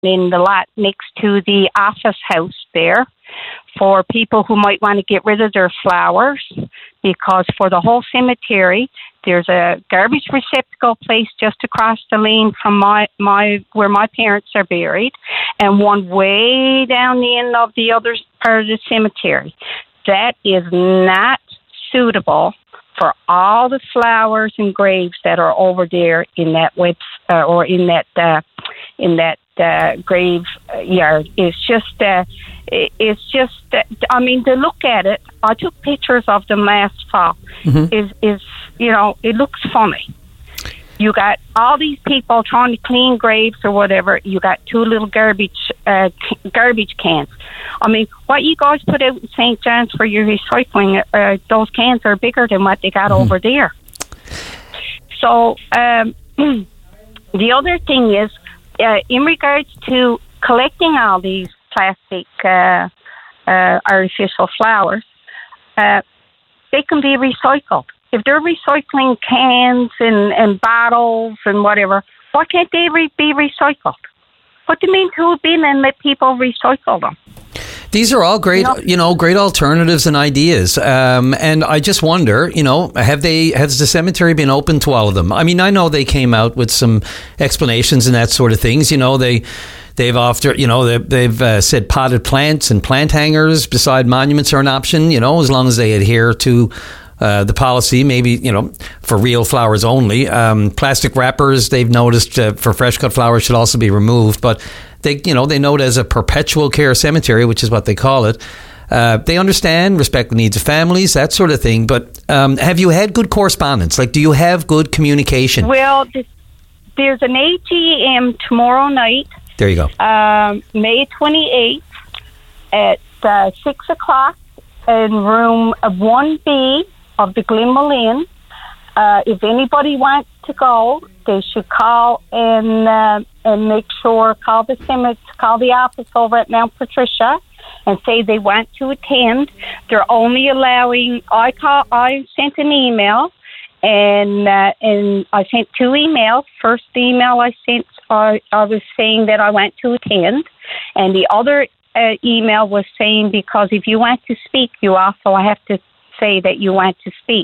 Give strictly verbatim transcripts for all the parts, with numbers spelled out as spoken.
in the lot next to the office house there for people who might want to get rid of their flowers, because for the whole cemetery, there's a garbage receptacle place just across the lane from my, my where my parents are buried, and one way down the end of the other part of the cemetery. That is not suitable for all the flowers and graves that are over there in that web uh, or in that uh, in that uh, grave yard. It's just uh, it's just uh, I mean, to look at it, I took pictures of them last fall. Mm-hmm. Is is you know, it looks funny. You got all these people trying to clean graves or whatever. You got two little garbage uh, c- garbage cans. I mean, what you guys put out in Saint John's for your recycling, uh, those cans are bigger than what they got mm-hmm. over there. So um, the other thing is, uh, in regards to collecting all these plastic uh, uh, artificial flowers, uh, they can be recycled. If they're recycling cans and, and bottles and whatever, why can't they re- be recycled? Put them into a bin and let people recycle them. These are all great, you know, you know great alternatives and ideas. Um, and I just wonder, you know, have they, has the cemetery been open to all of them? I mean, I know they came out with some explanations and that sort of things. You know, they, they've after, you know, they've, they've uh, said potted plants and plant hangers beside monuments are an option, you know, as long as they adhere to Uh, the policy, maybe, you know, for real flowers only. Um, plastic wrappers, they've noticed uh, for fresh cut flowers should also be removed. But they, you know, they note as a perpetual care cemetery, which is what they call it. Uh, they understand, respect the needs of families, that sort of thing. But um, have you had good correspondence? Like, do you have good communication? Well, there's an A G M tomorrow night. There you go. Um, May twenty-eighth at uh, six o'clock in room one B of the Glenmore Inn. Uh, if anybody wants to go, they should call and uh, and make sure, call the cemetery, call the office over at Mount Patricia and say they want to attend. They're only allowing, I call, I sent an email and uh, and I sent two emails. First email I sent, I, I was saying that I want to attend, and the other uh, email was saying, because if you want to speak, you also have to say that you want to speak.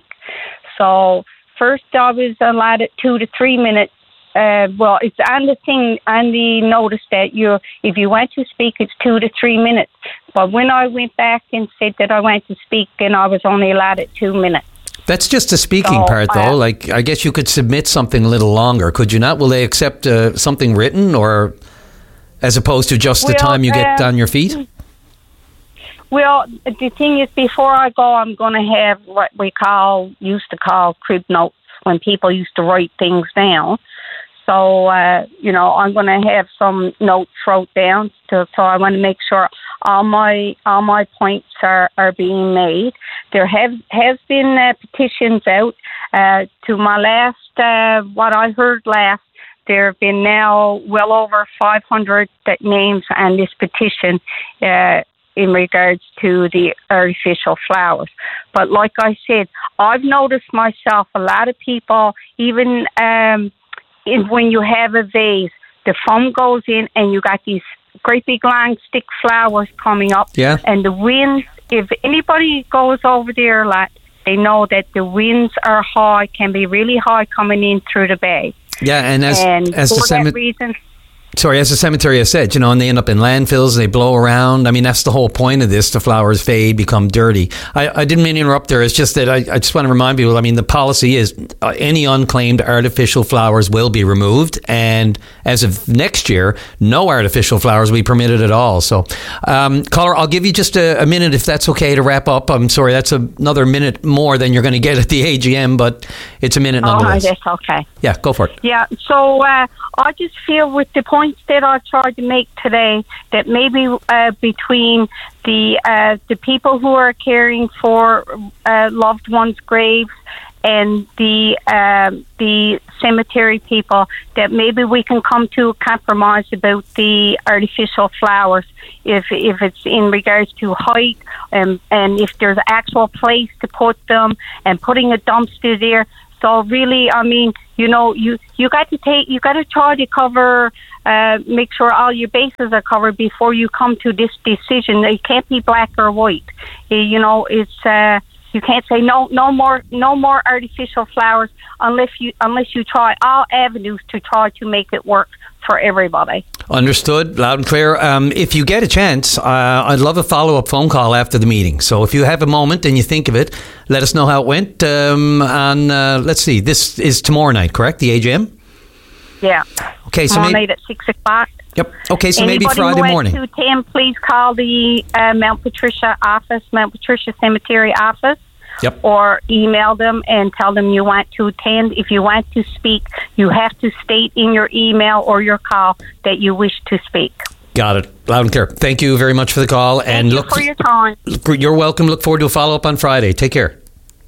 So first I was allotted two to three minutes. Uh, well, it's on the thing, on the notice that you, if you want to speak, it's two to three minutes. But when I went back and said that I want to speak, then I was only allotted two minutes. That's just the speaking so, part, though. Uh, like, I guess you could submit something a little longer, could you not? Will they accept uh, something written, or as opposed to just well, the time you get uh, on your feet? Well, the thing is, before I go, I'm going to have what we call, used to call crib notes, when people used to write things down. So, uh, you know, I'm going to have some notes wrote down. To, so I want to make sure all my all my points are, are being made. There have has been uh, petitions out. Uh, to my last, uh, what I heard last, there have been now well over five hundred names on this petition uh, in regards to the artificial flowers. But like I said, I've noticed myself, a lot of people, even um, in, when you have a vase, the foam goes in and you got these great big long stick flowers coming up. Yeah. And the winds, if anybody goes over there a lot, they know that the winds are high, can be really high coming in through the bay. Yeah, and as, and as for the that cemetery... reason... Sorry, as the cemetery has said, you know, and they end up in landfills, they blow around. I mean, that's the whole point of this. The flowers fade, become dirty. I, I didn't mean to interrupt there. It's just that I, I just want to remind people, I mean, the policy is uh, any unclaimed artificial flowers will be removed. And as of next year, no artificial flowers will be permitted at all. So, um, caller, I'll give you just a, a minute if that's okay to wrap up. I'm sorry, that's another minute more than you're going to get at the A G M, but it's a minute nonetheless. Oh, that's okay. Yeah, go for it. Yeah, so uh, I just feel with the points that I tried to make today, that maybe uh, between the uh, the people who are caring for uh, loved ones' graves and the uh, the cemetery people, that maybe we can come to a compromise about the artificial flowers, if if it's in regards to height, and and if there's an actual place to put them, and putting a dumpster there, So really, I mean, you know, you, you got to take, you got to try to cover, uh, make sure all your bases are covered before you come to this decision. It can't be black or white. You know, it's, uh, you can't say no, no more, no more artificial flowers unless you, unless you try all avenues to try to make it work for everybody. Understood, loud and clear. Um, if you get a chance, uh, I'd love a follow-up phone call after the meeting. So if you have a moment and you think of it, let us know how it went. Um, and uh, let's see, this is tomorrow night, correct? The A G M? Yeah. Okay, so tomorrow maybe, night at six o'clock. Yep. Okay, so Anybody maybe Friday who morning. To attend, please call the uh, Mount Patricia office, Mount Patricia Cemetery office. Yep. Or email them and tell them you want to attend. If you want to speak, you have to state in your email or your call that you wish to speak. Got it. Loud and clear. Thank you very much for the call. Thank and you look for your time. You're welcome. Look forward to a follow-up on Friday. Take care.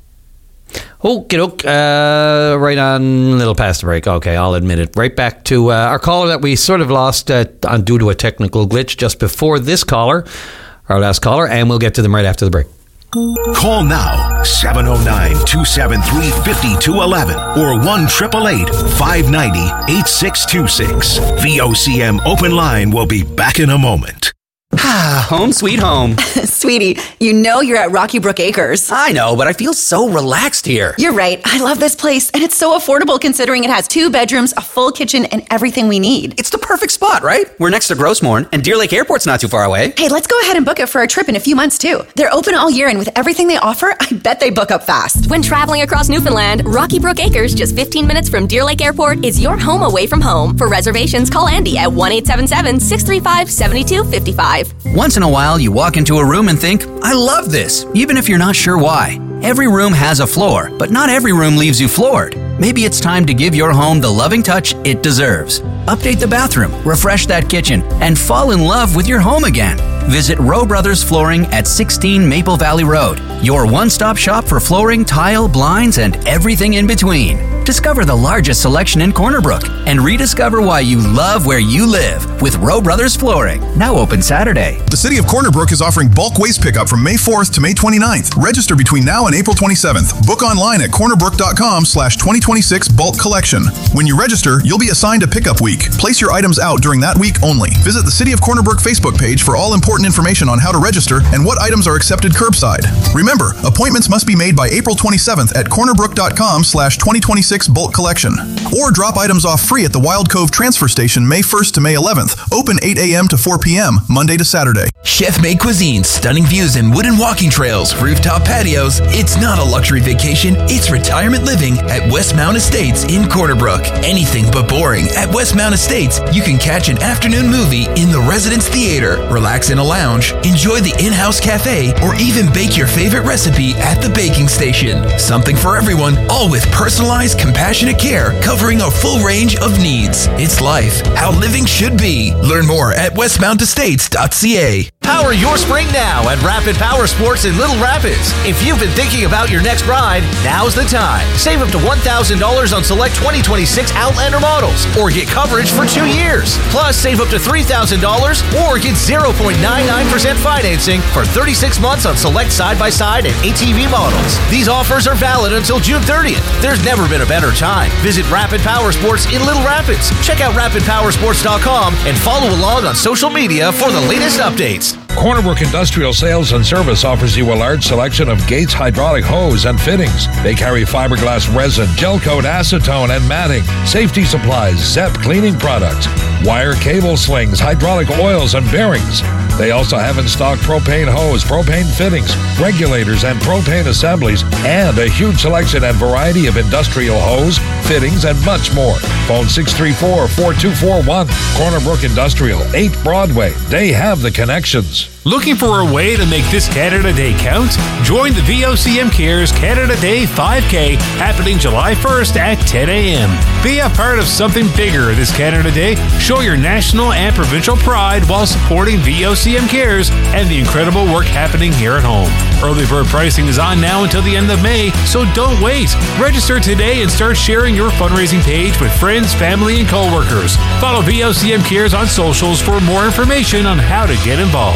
Okay, doke. Uh, right on, a little past the break. Okay, I'll admit it. Right back to uh, our caller that we sort of lost uh, on, due to a technical glitch just before this caller, our last caller, and we'll get to them right after the break. Call now, seven oh nine, two seven three, five two one one or one eight eight eight, five nine zero, eight six two six. V O C M Open Line will be back in a moment. Ah, home sweet home. Sweetie, you know you're at Rocky Brook Acres. I know, but I feel so relaxed here. You're right. I love this place, and it's so affordable considering it has two bedrooms, a full kitchen, and everything we need. It's the perfect spot, right? We're next to Grossmorn, and Deer Lake Airport's not too far away. Hey, let's go ahead and book it for a trip in a few months, too. They're open all year, and with everything they offer, I bet they book up fast. When traveling across Newfoundland, Rocky Brook Acres, just fifteen minutes from Deer Lake Airport, is your home away from home. For reservations, call Andy at one eight seven seven, six three five, seven two five five. Once in a while, you walk into a room and think, I love this, even if you're not sure why. Every room has a floor, but not every room leaves you floored. Maybe it's time to give your home the loving touch it deserves. Update the bathroom, refresh that kitchen, and fall in love with your home again. Visit Rowe Brothers Flooring at sixteen Maple Valley Road, your one-stop shop for flooring, tile, blinds, and everything in between. Discover the largest selection in Corner Brook and rediscover why you love where you live with Rowe Brothers Flooring. Now open Saturday. The City of Corner Brook is offering bulk waste pickup from May fourth to May twenty-ninth. Register between now and April twenty-seventh. Book online at cornerbrook.com slash 2026 bulk collection. When you register, you'll be assigned a pickup week. Place your items out during that week only. Visit the City of Corner Brook Facebook page for all important information on how to register and what items are accepted curbside. Remember, appointments must be made by April twenty-seventh at cornerbrook.com slash 2026 bulk collection. Or drop items off free at the Wild Cove Transfer Station May first to May eleventh. Open eight a.m. to four p.m. Monday to Saturday. Chef-made cuisine, stunning views and wooden walking trails, rooftop patios. It's not a luxury vacation, it's retirement living at Westmount Estates in Corner Brook. Anything but boring. At Westmount Estates, you can catch an afternoon movie in the Residence Theater, relax in a lounge, enjoy the in-house cafe, or even bake your favorite recipe at the baking station. Something for everyone, all with personalized, compassionate care covering a full range of needs. It's life, how living should be. Learn more at westmount estates dot c a. Power your spring now at Rapid Power Sports in Little Rapids. If you've been thinking about your next ride, now's the time. Save up to one thousand dollars on select twenty twenty-six Outlander models or get coverage for two years. Plus, save up to three thousand dollars or get zero point nine nine percent financing for thirty-six months on select side-by-side and A T V models. These offers are valid until June thirtieth. There's never been a better time. Visit Rapid Power Sports in Little Rapids. Check out rapid power sports dot com and follow along on social media for the latest updates. Corner Brook Industrial Sales and Service offers you a large selection of Gates hydraulic hose and fittings. They carry fiberglass resin, gel coat acetone and matting, safety supplies, Zep cleaning products, wire cable slings, hydraulic oils and bearings. They also have in stock propane hose, propane fittings, regulators and propane assemblies, and a huge selection and variety of industrial hose, fittings, and much more. Phone six three four, four two four one. Corner Brook Industrial, eight Broadway. They have the connections. Looking for a way to make this Canada Day count? Join the V O C M Cares Canada Day five K happening July first at ten a.m. Be a part of something bigger this Canada Day. Show your national and provincial pride while supporting V O C M Cares and the incredible work happening here at home. Early bird pricing is on now until the end of May, so don't wait. Register today and start sharing your fundraising page with friends, family, and coworkers. Follow V O C M Cares on socials for more information on how to get involved.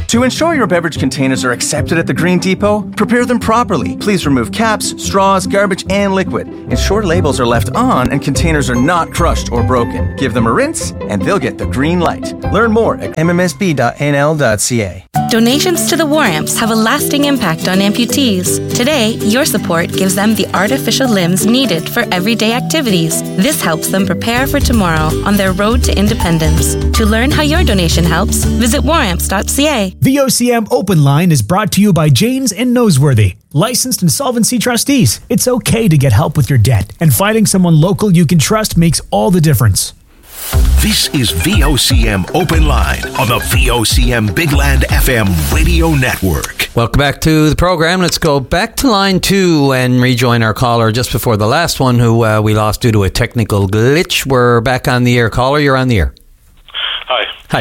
To ensure your beverage containers are accepted at the Green Depot, prepare them properly. Please remove caps, straws, garbage, and liquid. Ensure labels are left on and containers are not crushed or broken. Give them a rinse, and they'll get the green light. Learn more at m m s b dot n l dot c a. Donations to the War Amps have a lasting impact on amputees. Today, your support gives them the artificial limbs needed for everyday activities. This helps them prepare for tomorrow on their road to independence. To learn how your donation helps, visit war amps dot c a. V O C M Open Line is brought to you by Janes and Noseworthy, licensed insolvency trustees. It's okay to get help with your debt, and finding someone local you can trust makes all the difference. This is V O C M Open Line on the V O C M Big Land F M radio network. Welcome back to the program. Let's go back to line two and rejoin our caller just before the last one who uh, we lost due to a technical glitch. We're back on the air. Caller, you're on the air. Hi. Hi.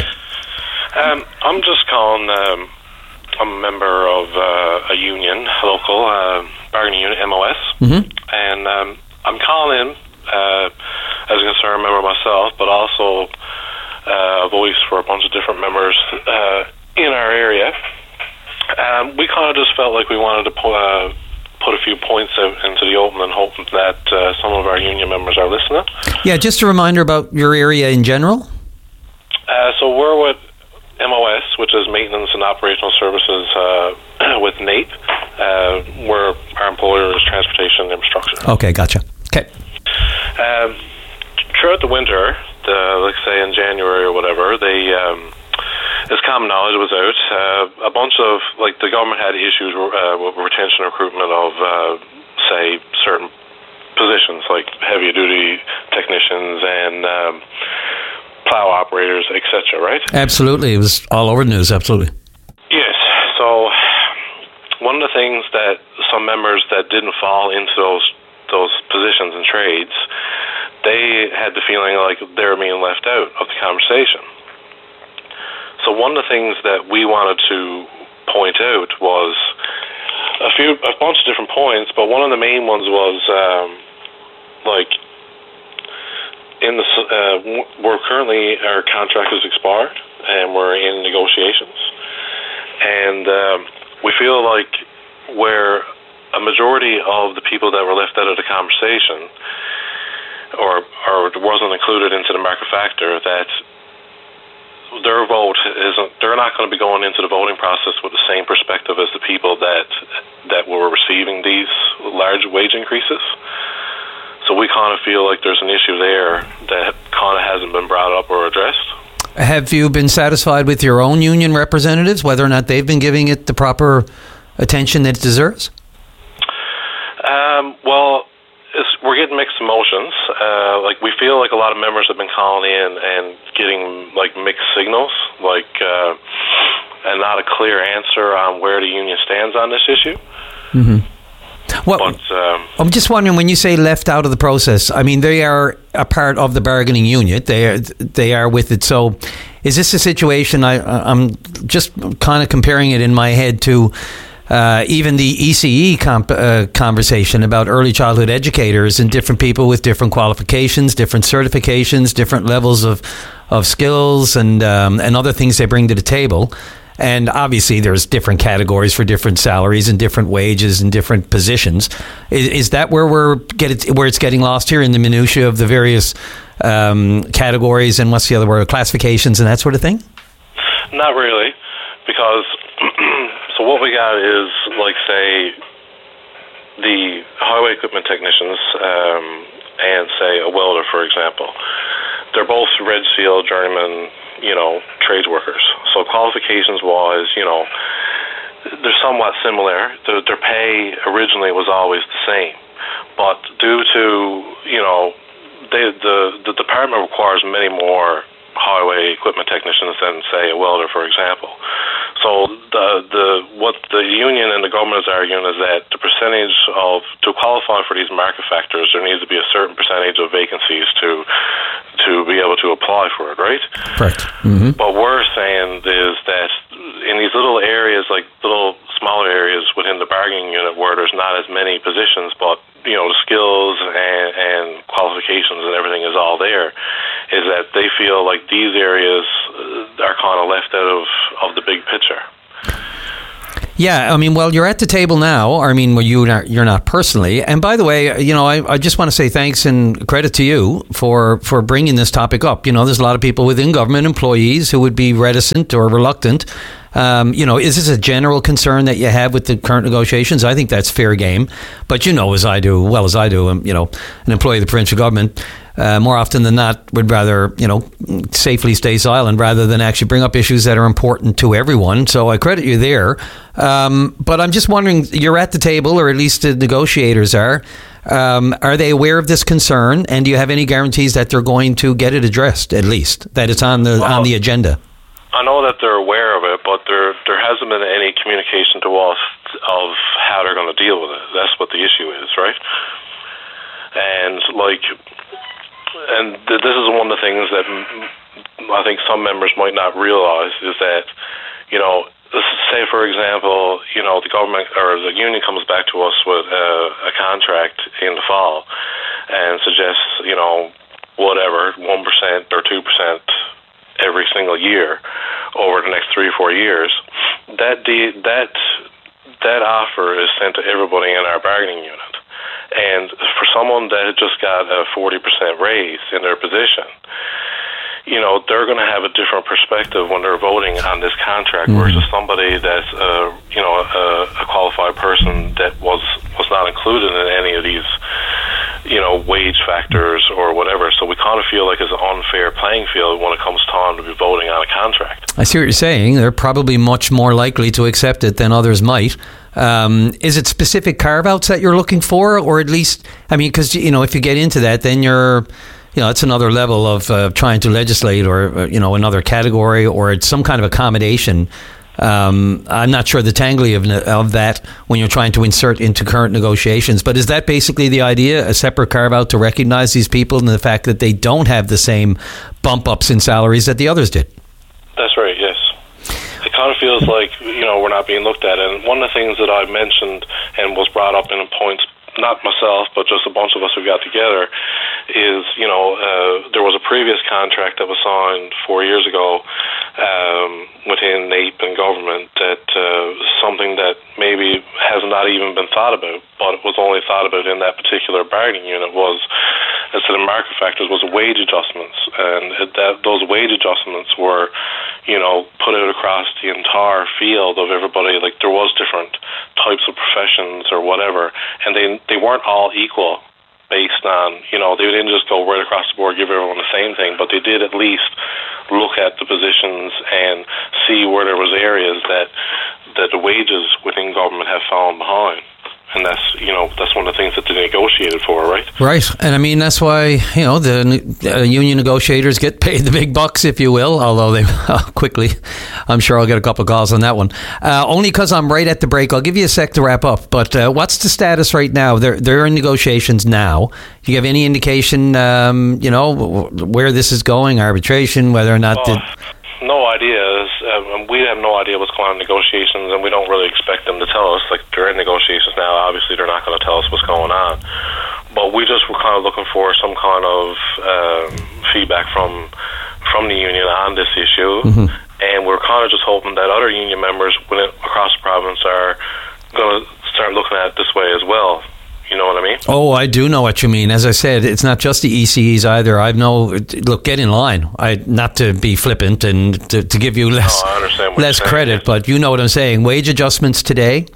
Um, I'm just calling. Um, I'm a member of uh, a union, local uh, bargaining unit, M O S, mm-hmm. and um, I'm calling in uh, as a concerned member myself, but also uh, a voice for a bunch of different members uh, in our area. Um, we kind of just felt like we wanted to put, uh, put a few points out into the open and hoping that uh, some of our union members are listening. Yeah, just a reminder about your area in general. Uh, so we're with M O S, which is Maintenance and Operational Services uh, with N A P E, uh, where our employer is Transportation and Infrastructure. Okay, gotcha. Okay. Um, throughout the winter, the, let's say in January or whatever, they, um, as common knowledge was out, uh, a bunch of, like, the government had issues uh, with retention and recruitment of, uh, say, certain positions, like heavy-duty technicians and um, plow operators, et cetera, right? Absolutely. It was all over the news, absolutely. Yes. So one of the things that some members that didn't fall into those those positions and trades, they had the feeling like they were being left out of the conversation. So one of the things that we wanted to point out was a few, a bunch of different points, but one of the main ones was um, like in the uh, we're currently, our contract is expired and we're in negotiations, and um, we feel like where a majority of the people that were left out of the conversation or, or wasn't included into the market factor, that their vote isn't, they're not going to be going into the voting process with the same perspective as the people that that were receiving these large wage increases. So we kind of feel like there's an issue there that kind of hasn't been brought up or addressed. Have you been satisfied with your own union representatives, whether or not they've been giving it the proper attention that it deserves? Um, well, it's, we're getting mixed emotions. Uh, like, we feel like a lot of members have been calling in and getting, like, mixed signals, like, uh, and not a clear answer on where the union stands on this issue. Mm-hmm. Well, but, um, I'm just wondering, when you say left out of the process, I mean, they are a part of the bargaining unit. They are, they are with it. So is this a situation, I, I'm just kind of comparing it in my head to Uh, even the E C E comp, uh, conversation about early childhood educators and different people with different qualifications, different certifications, different levels of, of skills and um, and other things they bring to the table. And obviously there's different categories for different salaries and different wages and different positions. Is, is that where we're get it, where it's getting lost here in the minutiae of the various um, categories and what's the other word, classifications and that sort of thing? Not really, because so what we got is, like, say, the highway equipment technicians um, and, say, a welder, for example. They're both red seal journeyman, you know, trades workers. So qualifications-wise, you know, they're somewhat similar. Their, their pay originally was always the same. But due to, you know, they, the, the department requires many more highway equipment technicians than, say, a welder, for example. So the the what the union and the government is arguing is that the percentage of, to qualify for these market factors, there needs to be a certain percentage of vacancies to to be able to apply for it, right? Correct. Mm-hmm. What we're saying is that in these little areas, like little smaller areas within the bargaining unit where there's not as many positions, but, you know, the skills and, and qualifications and everything is all there, is that they feel like these areas are kind of left out of, of the big picture. Yeah, I mean, well, you're at the table now. I mean, well, you not, you're not personally. And by the way, you know, I, I just want to say thanks and credit to you for, for bringing this topic up. You know, there's a lot of people within government, employees, who would be reticent or reluctant. Um, you know, is this a general concern that you have with the current negotiations? I think that's fair game. But you know, as I do, well as I do, um, you know, an employee of the provincial government, uh, more often than not, would rather, you know, safely stay silent rather than actually bring up issues that are important to everyone. So I credit you there. Um, but I'm just wondering, you're at the table, or at least the negotiators are. Um, are they aware of this concern? And do you have any guarantees that they're going to get it addressed, at least, that it's on the well, on the agenda? I know that they're aware of it, but there there hasn't been any communication to us of how they're going to deal with it. That's what the issue is, right? And like, and th- this is one of the things that m- I think some members might not realize is that, you know, say for example, you know, the government or the union comes back to us with a, a contract in the fall and suggests, you know, whatever, one percent or two percent every single year over the next three or four years. That de- that that offer is sent to everybody in our bargaining unit. And for someone that had just got a forty percent raise in their position, you know, they're going to have a different perspective when they're voting on this contract mm-hmm. versus somebody that's, uh, you know, a, a qualified person that was was not included in any of these, you know, wage factors or whatever. So we kind of feel like it's an unfair playing field when it comes time to be voting on a contract. I see what you're saying. They're probably much more likely to accept it than others might. Um, is it specific carve-outs that you're looking for, or at least, I mean, because, you know, if you get into that, then you're, you know, it's another level of uh, trying to legislate, or, uh, you know, another category, or it's some kind of accommodation. Um, I'm not sure the tangly of, of that when you're trying to insert into current negotiations. But is that basically the idea, a separate carve-out to recognize these people and the fact that they don't have the same bump-ups in salaries that the others did? That's right, yes. It kind of feels like, you know, we're not being looked at. And one of the things that I mentioned and was brought up in points, not myself, but just a bunch of us who got together, is, you know, uh, there was a previous contract that was signed four years ago um, within N A P E and government that uh, something that maybe has not even been thought about, but it was only thought about in that particular bargaining unit, was, instead of market factors, was wage adjustments. And it, that those wage adjustments were, you know, put out across the entire field of everybody. Like, there was different types of professions or whatever, and they they weren't all equal based on, you know, they didn't just go right across the board, give everyone the same thing, but they did at least look at the positions and see where there was areas that that the wages within government have fallen behind. And that's, you know, that's one of the things that they negotiated for, right? Right. And I mean, that's why, you know, the uh, union negotiators get paid the big bucks, if you will, although they uh, quickly, I'm sure I'll get a couple of calls on that one. Uh, only because I'm right at the break. I'll give you a sec to wrap up. But uh, what's the status right now? They're, they're in negotiations now. Do you have any indication, um, you know, where this is going, arbitration, whether or not... Oh. The, No ideas. Um, we have no idea what's going on in negotiations, and we don't really expect them to tell us. Like, they're in negotiations now. Obviously, they're not going to tell us what's going on. But we just were kind of looking for some kind of um, feedback from from the union on this issue, mm-hmm. and we're kind of just hoping that other union members within, across the province are going to start looking at it this way as well. You know what I mean? Oh, I do know what you mean. As I said, it's not just the E C Es either. I know. Look, get in line. I not to be flippant and to, to give you less no, I understand what less you're saying, credit, yeah. but you know what I'm saying. Wage adjustments today.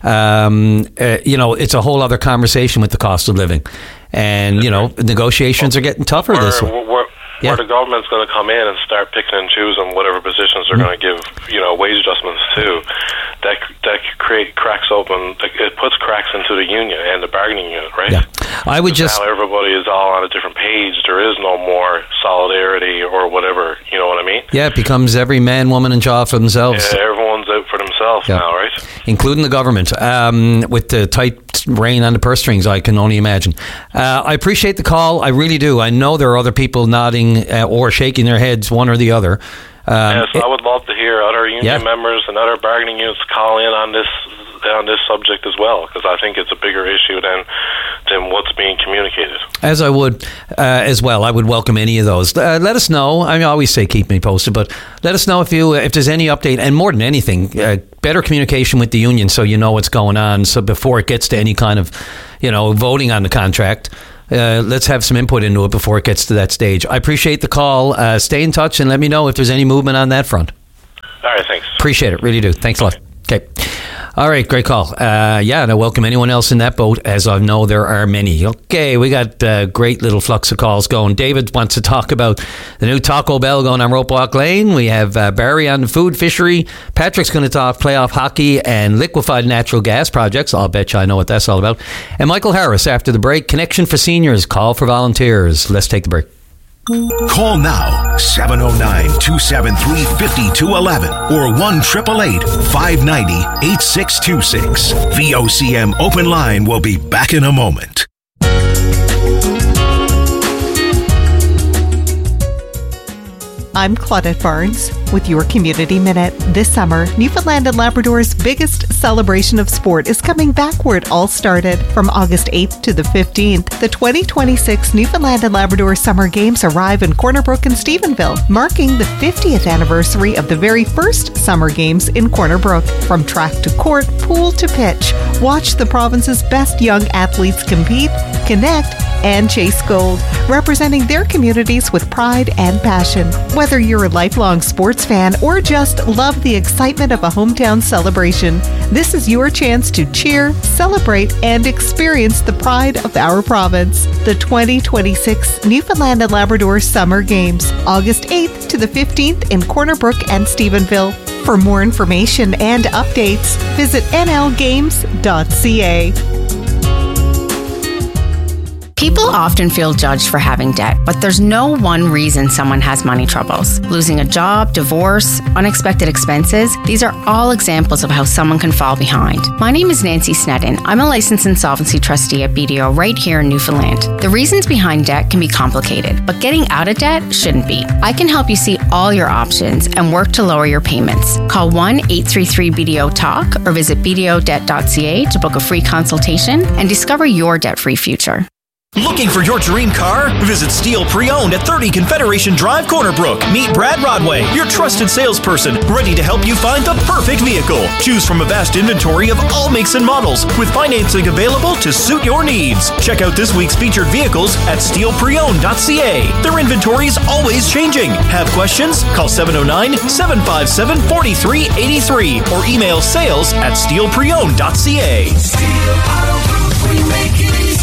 Um, uh, you know, it's a whole other conversation with the cost of living, and you know, negotiations are getting tougher where, this way. Where, Yeah. where the government's going to come in and start picking and choosing whatever positions they're mm-hmm. going to give, you know, wage adjustments to, that that create cracks open. It puts cracks into the union and the bargaining unit, right? Yeah. I would just now everybody is all on a different page. There is no more solidarity or whatever. You know what I mean? Yeah, it becomes every man, woman, and child for themselves. Yeah, everyone's out for themselves yeah. now, right? Including the government, um, with the tight rein on the purse strings. I can only imagine. Uh, I appreciate the call. I really do. I know there are other people nodding uh, or shaking their heads, one or the other. Um, yes, it, I would love to hear other union yeah. members and other bargaining units call in on this on this subject as well, because I think it's a bigger issue than in what's being communicated. As I would uh, as well. I would welcome any of those. Uh, let us know. I mean, I always say keep me posted, but let us know if you if there's any update. And more than anything, uh, better communication with the union so you know what's going on. So before it gets to any kind of, you know, voting on the contract, uh, let's have some input into it before it gets to that stage. I appreciate the call. Uh, stay in touch and let me know if there's any movement on that front. All right, thanks. Appreciate it. Really do. Thanks a lot. Okay. All right, great call. Uh, yeah, and I welcome anyone else in that boat, as I know there are many. Okay, we got a great little flux of calls going. David wants to talk about the new Taco Bell going on Rope Walk Lane. We have uh, Barry on the food fishery. Patrick's going to talk playoff hockey and liquefied natural gas projects. I'll bet you I know what that's all about. And Michael Harris after the break. Connection for Seniors. Call for volunteers. Let's take the break. Call now, seven oh nine, two seven three, five two one one or one eight eight eight, five nine zero, eight six two six. V O C M Open Line will be back in a moment. I'm Claudette Barnes with your Community Minute. This summer, Newfoundland and Labrador's biggest celebration of sport is coming back where it all started. From August eighth to the fifteenth, the twenty twenty-six Newfoundland and Labrador Summer Games arrive in Corner Brook and Stephenville, marking the fiftieth anniversary of the very first Summer Games in Corner Brook. From track to court, pool to pitch, watch the province's best young athletes compete, connect, and chase gold, representing their communities with pride and passion. Whether you're a lifelong sports fan or just love the excitement of a hometown celebration, this is your chance to cheer, celebrate, and experience the pride of our province. The twenty twenty-six Newfoundland and Labrador Summer Games, August eighth to the fifteenth in Corner Brook and Stephenville. For more information and updates, visit n l games dot c a. People often feel judged for having debt, but there's no one reason someone has money troubles. Losing a job, divorce, unexpected expenses, these are all examples of how someone can fall behind. My name is Nancy Sneddon. I'm a licensed insolvency trustee at B D O right here in Newfoundland. The reasons behind debt can be complicated, but getting out of debt shouldn't be. I can help you see all your options and work to lower your payments. Call one eight three three B D O talk or visit b d o debt dot c a to book a free consultation and discover your debt-free future. Looking for your dream car? Visit Steel Pre-Owned at thirty Confederation Drive, Corner Brook. Meet Brad Rodway, your trusted salesperson, ready to help you find the perfect vehicle. Choose from a vast inventory of all makes and models, with financing available to suit your needs. Check out this week's featured vehicles at steel pre owned dot c a. Their inventory is always changing. Have questions? Call seven oh nine, seven five seven, four three eight three or email sales at steel pre owned dot c a. Steel Auto Group, we make it easy.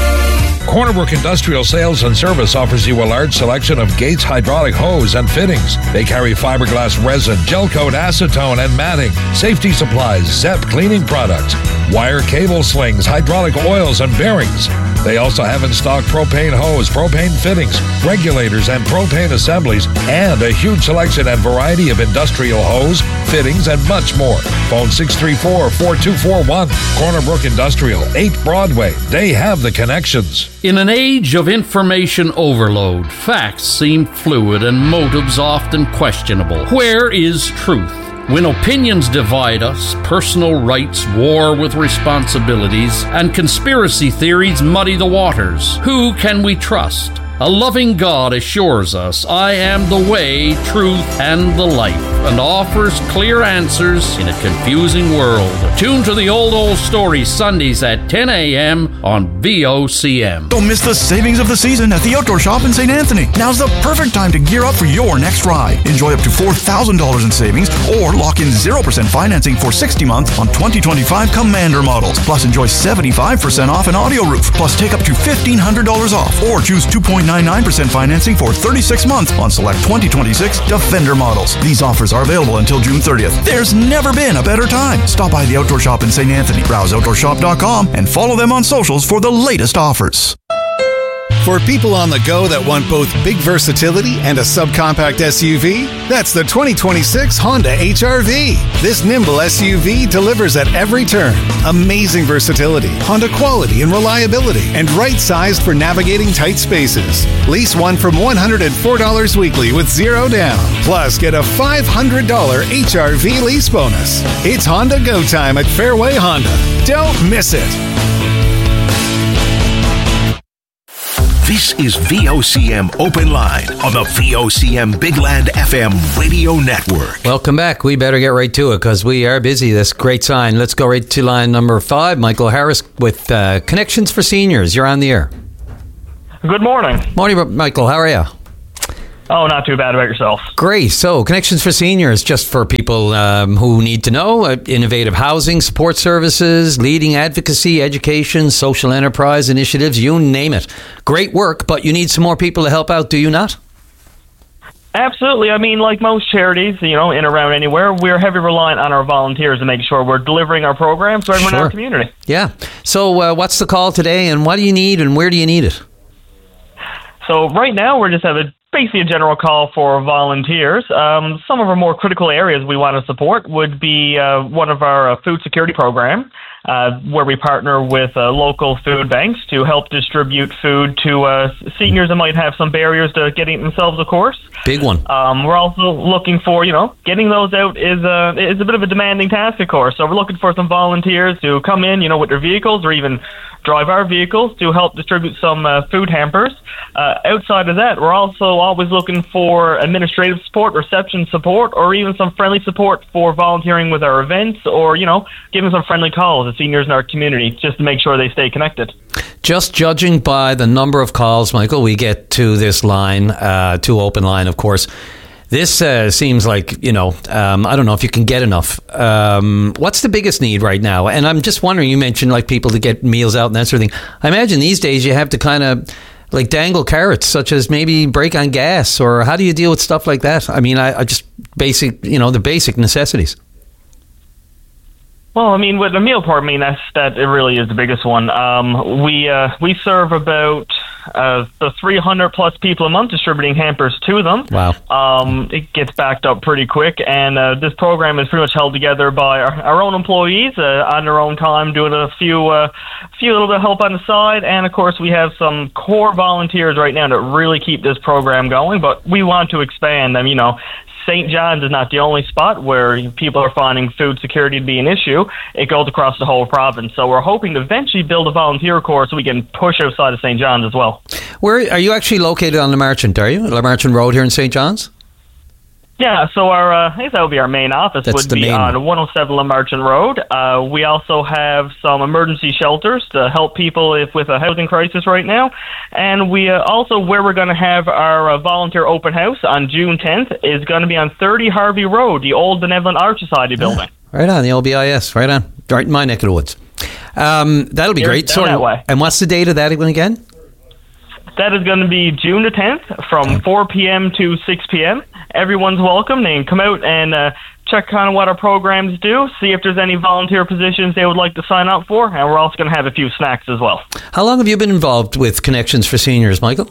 Corner Brook Industrial Sales and Service offers you a large selection of Gates hydraulic hose and fittings. They carry fiberglass resin, gel coat acetone, and matting, safety supplies, Zep cleaning products, wire cable slings, hydraulic oils, and bearings. They also have in stock propane hose, propane fittings, regulators, and propane assemblies, and a huge selection and variety of industrial hose, fittings, and much more. Phone six three four, four two four one. Corner Brook Industrial, eight Broadway. They have the connections. In an age of information overload, facts seem fluid and motives often questionable. Where is truth? When opinions divide us, personal rights war with responsibilities, and conspiracy theories muddy the waters, who can we trust? A loving God assures us, I am the way, truth, and the life, and offers clear answers in a confusing world. Tune to the Old Old Story Sundays at ten a.m. on V O C M. Don't miss the savings of the season at the Outdoor Shop in Saint Anthony. Now's the perfect time to gear up for your next ride. Enjoy up to four thousand dollars in savings or lock in zero percent financing for sixty months on twenty twenty-five Commander models. Plus enjoy seventy-five percent off an audio roof. Plus take up to fifteen hundred dollars off or choose two point nine nine percent financing for thirty-six months on select twenty twenty-six Defender models. These offers are available until June thirtieth. There's never been a better time. Stop by the Outdoor Shop in Saint Anthony. Browse outdoor shop dot com and follow them on socials for the latest offers. For people on the go that want both big versatility and a subcompact S U V, that's the twenty twenty-six Honda H R V. This nimble S U V delivers at every turn. Amazing versatility, Honda quality and reliability, and right-sized for navigating tight spaces. Lease one from one hundred four dollars weekly with zero down. Plus, get a five hundred dollars H R V lease bonus. It's Honda Go Time at Fairway Honda. Don't miss it. This is V O C M Open Line on the V O C M Big Land F M radio network. Welcome back. We better get right to it because we are busy. That's a great sign. Let's go right to line number five. Michael Harris with uh, Connections for Seniors. You're on the air. Good morning. Morning, Michael. How are you? Oh, not too bad. About yourself? Great. So, Connections for Seniors, just for people um, who need to know, uh, innovative housing, support services, leading advocacy, education, social enterprise initiatives, you name it. Great work, but you need some more people to help out, do you not? Absolutely. I mean, like most charities, you know, in around anywhere, we're heavily reliant on our volunteers to make sure we're delivering our programs to everyone Sure. in our community. Yeah. So, uh, what's the call today, and what do you need, and where do you need it? So right now, we're just having basically a general call for volunteers. Um, some of our more critical areas we want to support would be uh, one of our uh, food security program, uh, where we partner with uh, local food banks to help distribute food to uh, seniors that might have some barriers to getting it themselves, of course. Big one. Um, we're also looking for, you know, getting those out is a, is a bit of a demanding task, of course. So we're looking for some volunteers to come in, you know, with their vehicles or even drive our vehicles to help distribute some uh, food hampers. Uh, outside of that, we're also always looking for administrative support, reception support, or even some friendly support for volunteering with our events or, you know, giving some friendly calls to seniors in our community just to make sure they stay connected. Just judging by the number of calls, Michael, we get to this line, uh, to open line, of course. This uh, seems like, you know, um, I don't know if you can get enough. Um, what's the biggest need right now? And I'm just wondering, you mentioned like people to get meals out and that sort of thing. I imagine these days you have to kind of like dangle carrots, such as maybe break on gas, or how do you deal with stuff like that? I mean, I, I just basic, you know, the basic necessities. Well, I mean, with the meal part, I mean, that's, that it really is the biggest one. Um, we uh, we serve about uh, the three hundred plus people a month, distributing hampers to them. Wow. Um, it gets backed up pretty quick, and uh, this program is pretty much held together by our, our own employees uh, on their own time, doing a few, uh, few little bit of help on the side, and of course we have some core volunteers right now that really keep this program going, but we want to expand them, you know. Saint John's is not the only spot where people are finding food security to be an issue. It goes across the whole province. So we're hoping to eventually build a volunteer corps so we can push outside of Saint John's as well. Where are you actually located on the Merchant, are you? The Merchant Road here in Saint John's? Yeah, so our uh, I guess that would be our main office. That's would the be main on one oh seven La Merchant Road. Uh, we also have some emergency shelters to help people if with a housing crisis right now. And we uh, also, where we're going to have our uh, volunteer open house on June tenth is going to be on thirty Harvey Road, the old Benevolent Art Society building. Right on, the O B I S, right on. Right in my neck of the woods. Um, that'll be Here, great. down Sorry, that way. and what's the date of that again? That is going to be June the tenth from four p.m. to six p.m. Everyone's welcome. They can come out and uh, check kind of what our programs do, see if there's any volunteer positions they would like to sign up for, and we're also going to have a few snacks as well. How long have you been involved with Connections for Seniors, Michael?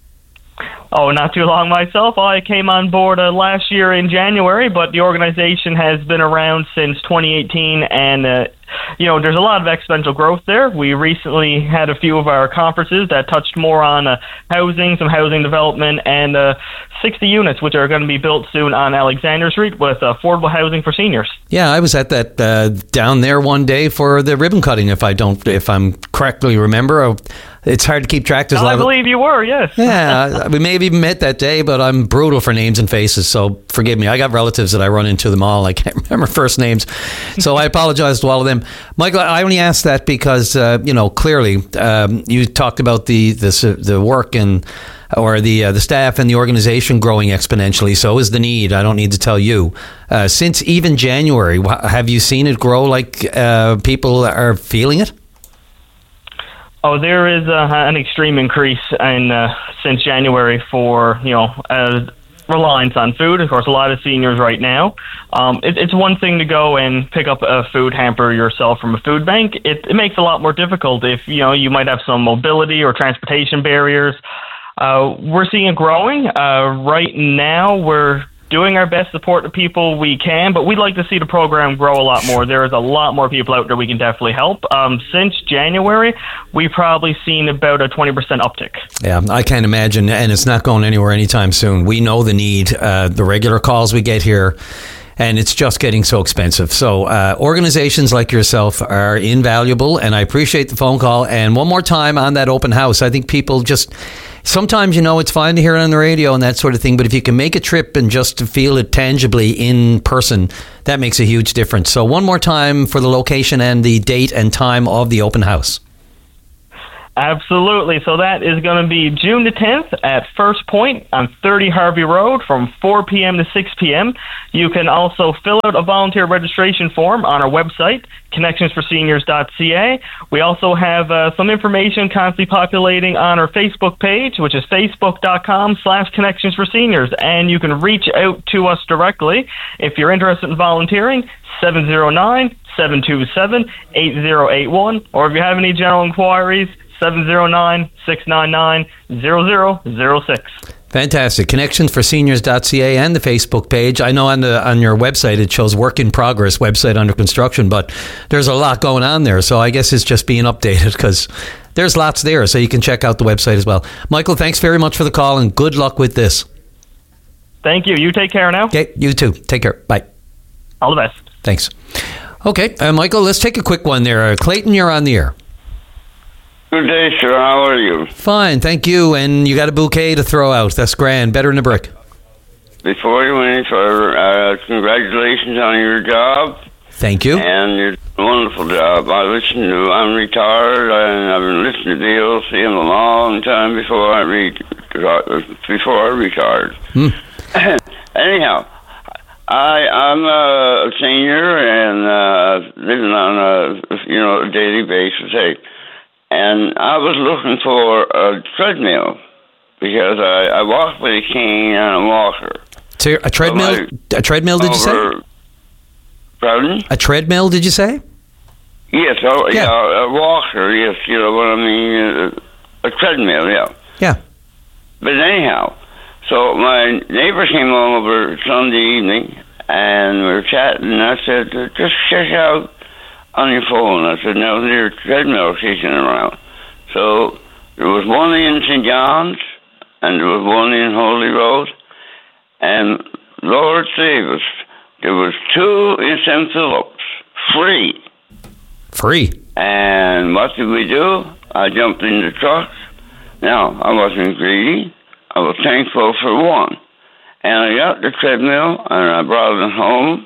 Oh, not too long myself. I came on board uh, last year in January, but the organization has been around since twenty eighteen, and uh, you know, there's a lot of exponential growth there. We recently had a few of our conferences that touched more on uh, housing, some housing development, and uh, sixty units, which are going to be built soon on Alexander Street with affordable housing for seniors. Yeah, I was at that uh, down there one day for the ribbon cutting. If I don't, if I'm correctly remember, it's hard to keep track. There's a lot I of- believe you were, yes. Yeah, we may have even met that day, but I'm brutal for names and faces, so forgive me. I got relatives that I run into them all. I can't remember first names, so I apologize to all of them. Michael, I only asked that because, uh, you know, clearly um, you talked about the the, the work and or the uh, the staff and the organization growing exponentially. So is the need. I don't need to tell you. Uh, since even January, wh- have you seen it grow like uh, people are feeling it? Oh, there is uh, an extreme increase in uh, since January for, you know, uh, reliance on food. Of course, a lot of seniors right now. Um, it, it's one thing to go and pick up a food hamper yourself from a food bank. It, it makes it a lot more difficult if, you know, you might have some mobility or transportation barriers. Uh, we're seeing it growing. Uh, right now, we're doing our best to support the people we can, but we'd like to see the program grow a lot more. There is a lot more people out there we can definitely help. Um, since January, we've probably seen about a twenty percent uptick. Yeah, I can't imagine, and it's not going anywhere anytime soon. We know the need. Uh, the regular calls we get here, And it's just getting so expensive. So uh, organizations like yourself are invaluable, and I appreciate the phone call. And one more time on that open house, I think people just, sometimes, you know, it's fine to hear it on the radio and that sort of thing, but if you can make a trip and just to feel it tangibly in person, that makes a huge difference. So one more time for the location and the date and time of the open house. Absolutely. So that is going to be June the tenth at First Point on thirty Harvey Road from four p.m. to six p.m. You can also fill out a volunteer registration form on our website, connections for seniors dot c a. We also have uh, some information constantly populating on our Facebook page, which is facebook.com slash connections for seniors. And you can reach out to us directly if you're interested in volunteering, seven zero nine, seven two seven, eight zero eight one. Or if you have any general inquiries, seven zero nine, six nine nine, zero zero zero six. Fantastic. connections for seniors dot c a and the Facebook page. I know on the on your website it shows work in progress, website under construction, but there's a lot going on there. So I guess it's just being updated because there's lots there. So you can check out the website as well. Michael, thanks very much for the call and good luck with this. Thank you. You take care now. Okay, you too. Take care. Bye. All the best. Thanks. Okay, uh, Michael, let's take a quick one there. Uh, Clayton, you're on the air. Good day, sir. How are you? Fine, thank you. And you got a bouquet to throw out. That's grand. Better than a brick. Before you went any further, uh, congratulations on your job. Thank you. And your wonderful job. I listen to, I'm retired, and I've been listening to the O C M a long time before I, re- before I retired. Hmm. Anyhow, I, I'm a senior and uh, living on a, you know, a daily basis. Hey, and I was looking for a treadmill because I, I walk with a cane and a walker. So a treadmill? So I, a treadmill? Did you say? Pardon? A treadmill? Did you say? Yes. Oh, yeah. yeah A walker. Yes. You know what I mean? A, a treadmill. Yeah. Yeah. But anyhow, so my neighbor came over Sunday evening, and we were chatting. And I said, "Just check out on your phone." I said, "Now there's a treadmill kicking around." So there was one in Saint John's, and there was one in Holy Road, and Lord save us, there was two in Saint Philip's, free. Free. And what did we do? I jumped in the truck. Now, I wasn't greedy. I was thankful for one. And I got the treadmill, and I brought it home,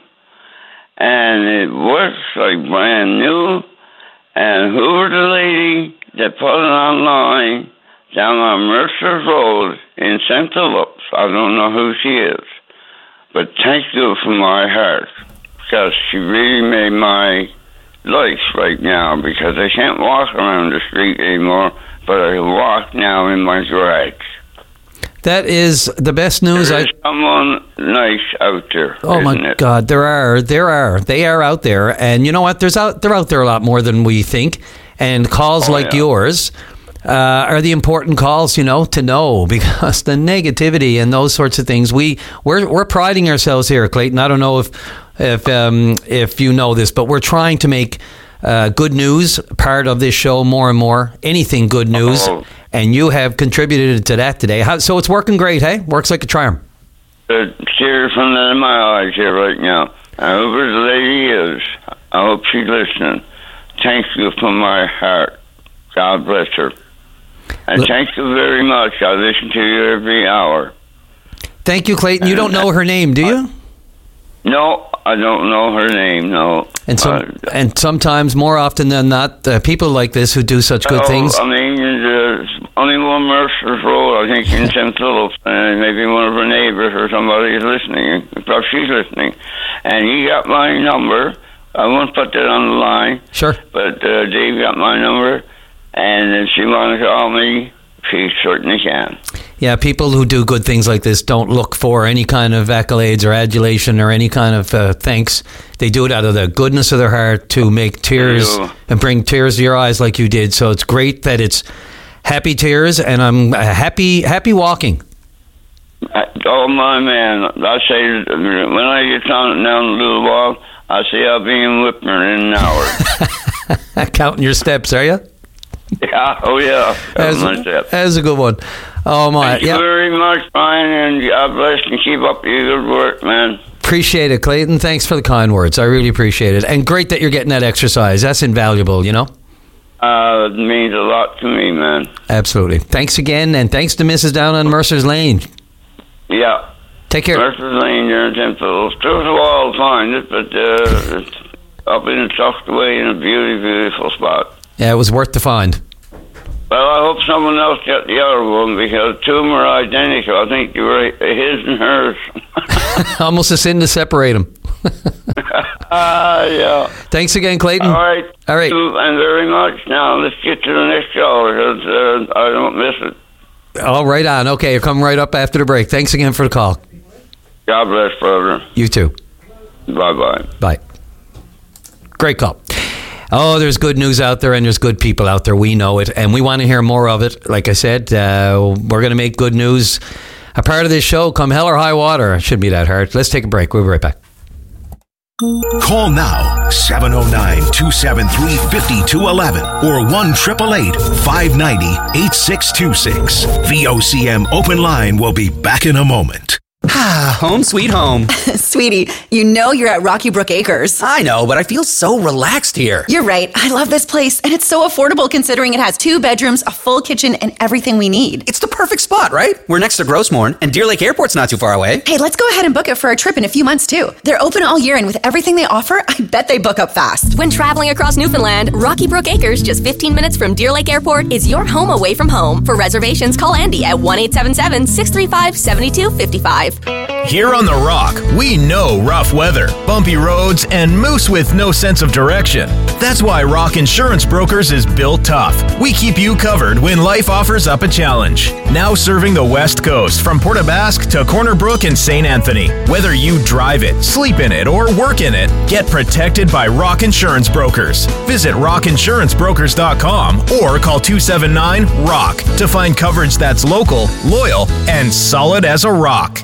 and it works like brand new. And who was the lady that put it online down on Mercer Road in Saint Philip's? I don't know who she is. But thank you from my heart, because she really made my life right now, because I can't walk around the street anymore, but I can walk now in my garage. That is the best news. There is I someone nice out there. Oh my it? God, there are, there are, they are out there, and you know what? There's out, they're out there a lot more than we think. And calls oh, like yeah. yours uh, are the important calls, you know, to know, because the negativity and those sorts of things. We we're we're priding ourselves here, Clayton. I don't know if if um, if you know this, but we're trying to make uh, good news part of this show more and more. Anything good news. Oh. And you have contributed to that today. How, so it's working great, hey? Works like a charm. Uh, tears from the my eyes here right now. Whoever the lady is, I hope she's listening. Thank you from my heart. God bless her. And L- thank you very much. I listen to you every hour. Thank you, Clayton. You don't know her name, do you? No, I don't know her name, no. And some, uh, and sometimes, more often than not, uh, people like this who do such good oh, things. I mean, there's only one Mercer's Road, I think, in Saint Philip's, and maybe one of her neighbors or somebody is listening, if she's listening. And he got my number. I won't put that on the line. Sure. But uh, Dave got my number, and if she wants to call me, she certainly can. Yeah, people who do good things like this don't look for any kind of accolades or adulation or any kind of uh, thanks. They do it out of the goodness of their heart to make tears and bring tears to your eyes like you did. So it's great that it's happy tears, and I'm happy happy walking. Oh, my man. I say, when I get down, down a little walk, I say I'll be in Whitmer in an hour. Counting your steps, are you? Yeah, oh yeah. That's, that's a good one. Oh my! Thank you yeah. very much, Brian, and God bless and keep up your good work, man. Appreciate it, Clayton. Thanks for the kind words. I really appreciate it. And great that you're getting that exercise. That's invaluable, you know? Uh, it means a lot to me, man. Absolutely. Thanks again, and thanks to Missus down on Mercer's Lane. Yeah. Take care. Mercer's Lane, you're in Temple. It took a while to find it, but uh, it's up in and tucked away in a beautiful, beautiful spot. Yeah, it was worth the find. Well, I hope someone else got the other one, because two of them are identical. I think you were his and hers. Almost a sin to separate them. Ah, uh, yeah. Thanks again, Clayton. All right. All right. Thank you and very much. Now, let's get to the next call, because uh, I don't miss it. All right on. Okay, you're coming right up after the break. Thanks again for the call. God bless, brother. You too. Bye-bye. Bye. Great call. Oh, there's good news out there, and there's good people out there. We know it, and we want to hear more of it. Like I said, uh, we're going to make good news a part of this show come hell or high water. It shouldn't be that hard. Let's take a break. We'll be right back. Call now, seven oh nine, two seven three, five two one one or one eight eight eight, five nine zero, eight six two six. V O C M Open Line will be back in a moment. Ah, home sweet home. Sweetie, you know you're at Rocky Brook Acres. I know, but I feel so relaxed here. You're right. I love this place, and it's so affordable considering it has two bedrooms, a full kitchen, and everything we need. It's the perfect spot, right? We're next to Grossmorn, and Deer Lake Airport's not too far away. Hey, let's go ahead and book it for a trip in a few months, too. They're open all year, and with everything they offer, I bet they book up fast. When traveling across Newfoundland, Rocky Brook Acres, just fifteen minutes from Deer Lake Airport, is your home away from home. For reservations, call Andy at one eight seven seven, six three five, seven two five five. Here on The Rock, we know rough weather, bumpy roads, and moose with no sense of direction. That's why Rock Insurance Brokers is built tough. We keep you covered when life offers up a challenge. Now serving the West Coast from Port aux Basques to Corner Brook and Saint Anthony. Whether you drive it, sleep in it, or work in it, get protected by Rock Insurance Brokers. Visit rock insurance brokers dot com or call two seven nine, ROCK to find coverage that's local, loyal, and solid as a rock.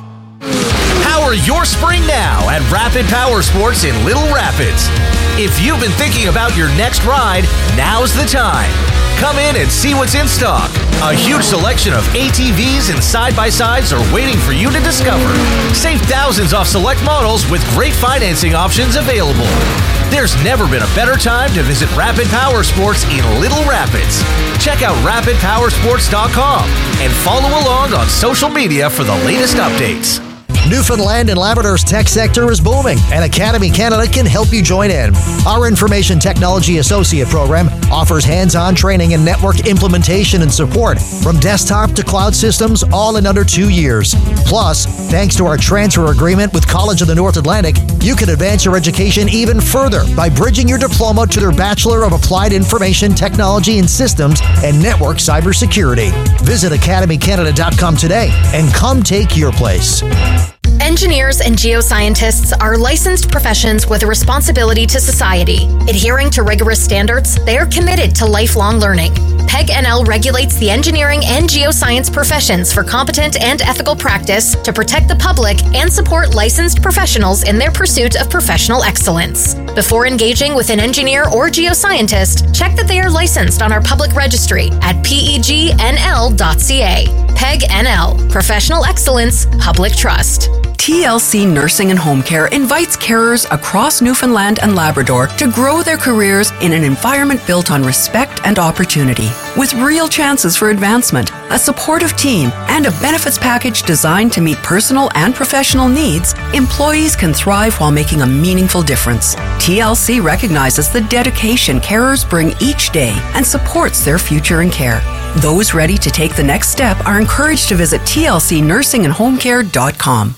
Power your spring now at Rapid Power Sports in Little Rapids. If you've been thinking about your next ride, now's the time. Come in and see what's in stock. A huge selection of A T Vs and side-by-sides are waiting for you to discover. Save thousands off select models with great financing options available. There's never been a better time to visit Rapid Power Sports in Little Rapids. Check out rapid power sports dot com and follow along on social media for the latest updates. Newfoundland and Labrador's tech sector is booming, and Academy Canada can help you join in. Our Information Technology Associate program offers hands-on training in network implementation and support, from desktop to cloud systems, all in under two years. Plus, thanks to our transfer agreement with College of the North Atlantic, you can advance your education even further by bridging your diploma to their Bachelor of Applied Information Technology and Systems and Network Cybersecurity. Visit academy canada dot com today and come take your place. Engineers and geoscientists are licensed professions with a responsibility to society. Adhering to rigorous standards, they are committed to lifelong learning. P E G N L regulates the engineering and geoscience professions for competent and ethical practice to protect the public and support licensed professionals in their pursuit of professional excellence. Before engaging with an engineer or geoscientist, check that they are licensed on our public registry at P E G N L dot C A. P E G N L, Professional Excellence, Public Trust. T L C Nursing and Home Care invites carers across Newfoundland and Labrador to grow their careers in an environment built on respect and opportunity. With real chances for advancement, a supportive team, and a benefits package designed to meet personal and professional needs, employees can thrive while making a meaningful difference. T L C recognizes the dedication carers bring each day and supports their future in care. Those ready to take the next step are encouraged to visit T L C nursing and home care dot com.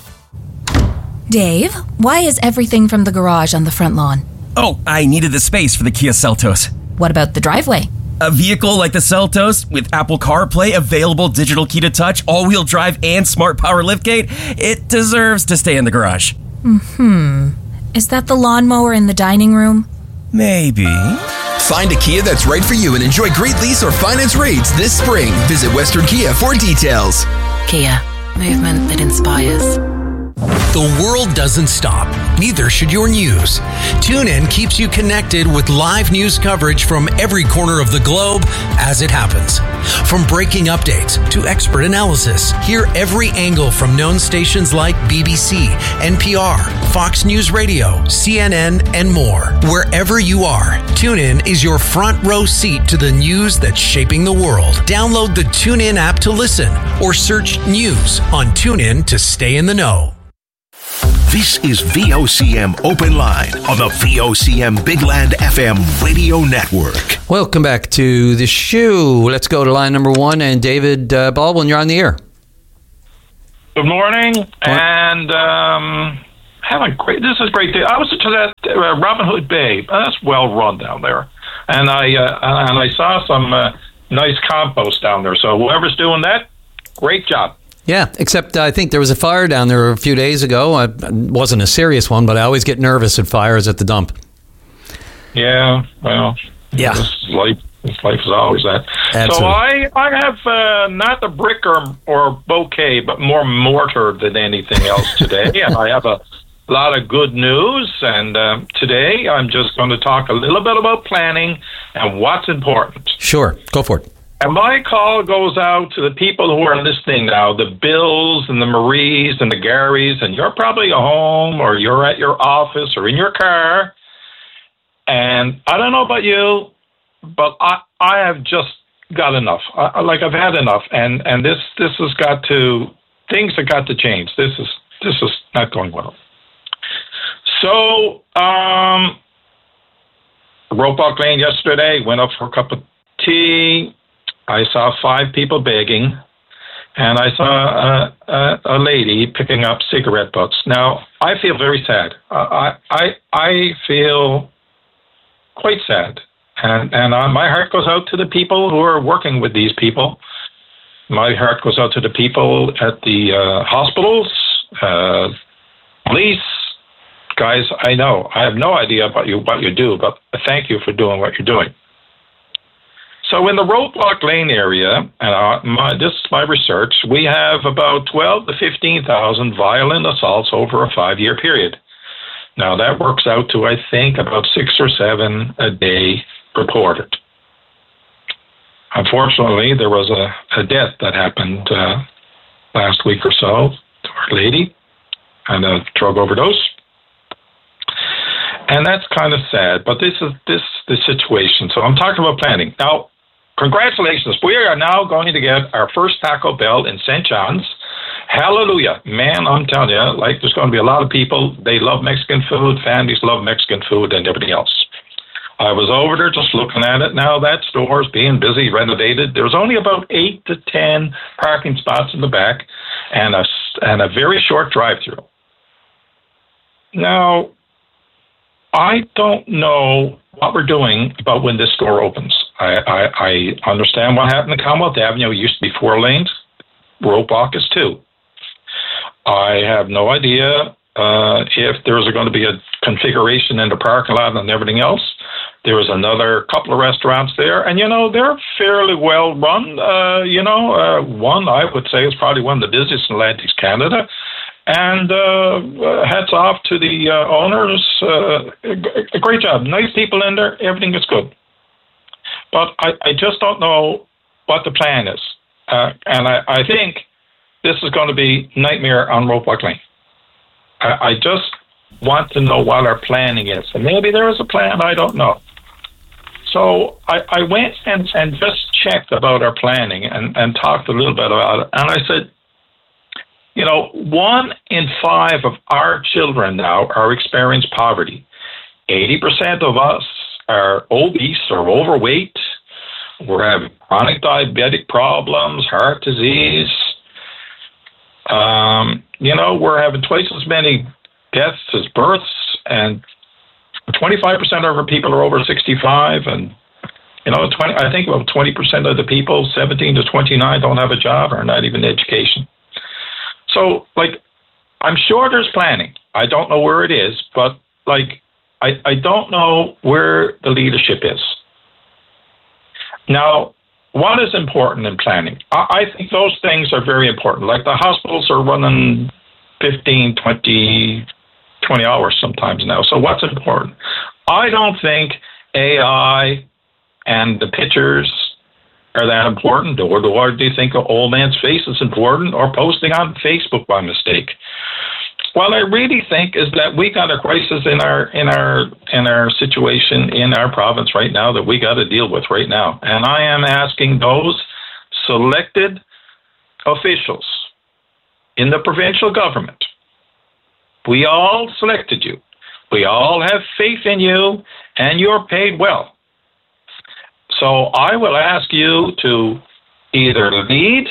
Dave, why is everything from the garage on the front lawn? Oh, I needed the space for the Kia Seltos. What about the driveway? A vehicle like the Seltos, with Apple CarPlay, available digital key to touch, all-wheel drive, and smart power liftgate, it deserves to stay in the garage. Hmm. Is that the lawnmower in the dining room? Maybe. Find a Kia that's right for you and enjoy great lease or finance rates this spring. Visit Western Kia for details. Kia. Movement that inspires. The world doesn't stop. Neither should your news. TuneIn keeps you connected with live news coverage from every corner of the globe as it happens. From breaking updates to expert analysis, hear every angle from known stations like B B C, N P R, Fox News Radio, C N N, and more. Wherever you are, TuneIn is your front row seat to the news that's shaping the world. Download the TuneIn app to listen or search news on TuneIn to stay in the know. This is V O C M Open Line on the V O C M Big Land F M radio network. Welcome back to the show. Let's go to line number one. And David uh, Baldwin, you're on the air. Good morning. And um, have a great, this is a great day. I was to that uh, Robin Hood Bay. That's well run down there. And I, uh, and I saw some uh, nice compost down there. So whoever's doing that, great job. Yeah, except I think there was a fire down there a few days ago. It wasn't a serious one, but I always get nervous at fires at the dump. Yeah, well, yeah. This is life, this life is always that. Absolutely. So I, I have uh, not the brick or, or bouquet, but more mortar than anything else today. And I have a lot of good news. And uh, today I'm just going to talk a little bit about planning and what's important. Sure, go for it. And my call goes out to the people who are listening now, the Bills and the Maries and the Garys, and you're probably at home or you're at your office or in your car. And I don't know about you, but I, I have just got enough. I, like I've had enough. And, and this, this has got to, things have got to change. This is, this is not going well. So, um, Roebuck Lane yesterday, went up for a cup of tea. I saw five people begging, and I saw a, a, a lady picking up cigarette butts. Now, I feel very sad. I I, I feel quite sad, and and uh, my heart goes out to the people who are working with these people. My heart goes out to the people at the uh, hospitals, uh, police, guys. I know I have no idea about you what you do, but thank you for doing what you're doing. So in the Roebuck Lane area, and uh, my, this is my research, we have about twelve to fifteen thousand violent assaults over a five-year period. Now that works out to, I think, about six or seven a day reported. Unfortunately, there was a, a death that happened uh, last week or so to our lady, and a drug overdose. And that's kind of sad, but this is this the situation. So I'm talking about planning. Now, congratulations. We are now going to get our first Taco Bell in Saint John's. Hallelujah. Man, I'm telling you, like there's going to be a lot of people. They love Mexican food. Families love Mexican food and everything else. I was over there just looking at it. Now that store is being busy, renovated. There's only about eight to ten parking spots in the back and a, and a very short drive-through. Now, I don't know what we're doing about when this store opens. I, I, I understand what happened in Commonwealth Avenue. It used to be four lanes. Roebuck is two. I have no idea uh, if there's going to be a configuration in the parking lot and everything else. There was another couple of restaurants there, and, you know, they're fairly well run. Uh, you know, uh, one I would say is probably one of the busiest in Atlantic Canada. And uh, hats off to the uh, owners. Uh, a great job. Nice people in there. Everything is good. But I, I just don't know what the plan is. Uh, and I, I think this is going to be nightmare on Roebuck Lane. I, I just want to know what our planning is. And maybe there is a plan. I don't know. So I, I went and, and just checked about our planning and, and talked a little bit about it. And I said, you know, one in five of our children now are experiencing poverty. eighty percent of us are obese or overweight. We're having chronic diabetic problems, heart disease. Um, you know, we're having twice as many deaths as births, and twenty-five percent of our people are over sixty-five, and, you know, twenty, I think about twenty percent of the people, seventeen to twenty-nine, don't have a job or not even education. So, like, I'm sure there's planning. I don't know where it is, but, like, I, I don't know where the leadership is. Now, what is important in planning? I, I think those things are very important. Like, the hospitals are running fifteen, twenty, twenty hours sometimes now. So what's important? I don't think A I and the pictures are that important, or do, or do you think an old man's face is important, or posting on Facebook by mistake? Well, I really think is that we got a crisis in our in our in our situation in our province right now that we got to deal with right now. And I am asking those selected officials in the provincial government. We all selected you. We all have faith in you, and you're paid well. So I will ask you to either lead,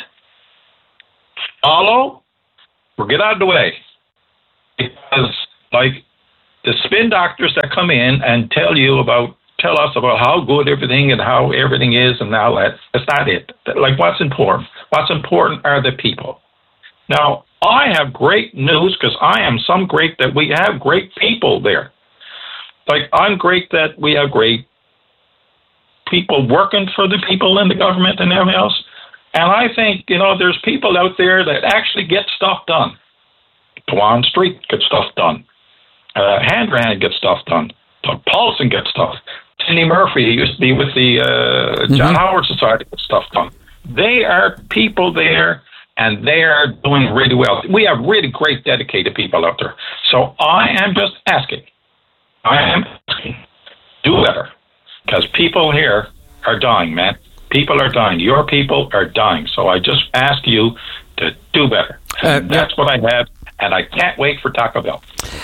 follow, or get out of the way. Because, like, the spin doctors that come in and tell you about, tell us about how good everything and how everything is and all that, that's not it. Like, what's important? What's important are the people. Now, I have great news because I am some great that we have great people there. Like, I'm great that we have great people working for the people in the government and everything else. And I think, you know, there's people out there that actually get stuff done. Tuan Street gets stuff done. Uh, Handrahan gets stuff done. Doug Paulson gets stuff. Cindy Murphy, who used to be with the uh, John mm-hmm. Howard Society, gets stuff done. They are people there, and they are doing really well. We have really great, dedicated people out there. So I am just asking, I am asking, do better, because people here are dying, man. People are dying. Your people are dying. So I just ask you to do better. Uh, that's what I have. And I can't wait for Taco Bell.